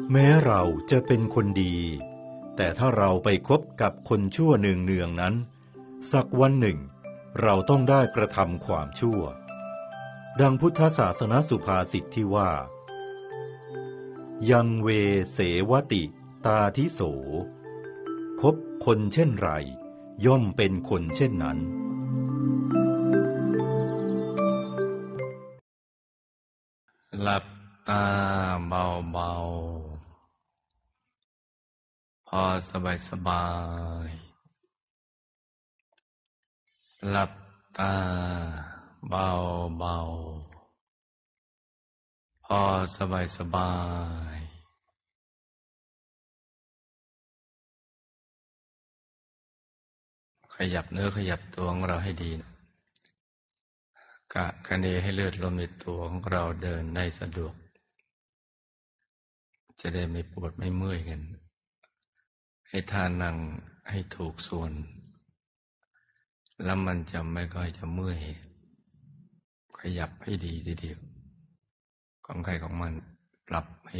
แม้เราจะเป็นคนดีแต่ถ้าเราไปคบกับคนชั่วเนืองๆนั้นสักวันหนึ่งเราต้องได้กระทำความชั่วดังพุทธศาสนสุภาษิตที่ว่ายังเวเสวติตาทิโสคบคนเช่นไรย่อมเป็นคนเช่นนั้นหลับตาเบาๆพอสบายหลับตาเบาๆพอสบายขยับเนื้อขยับตัวของเราให้ดีนะกะคะเนให้เลือดลมในตัวของเราเดินได้สะดวกจะได้ไม่ปวดไม่เมื่อยกันให้ท่านั่งให้ถูกส่วนแล้วมันจะไม่ค่อยจะเมื่อยขยับให้ดีทีเดียวของใครของมันปรับให้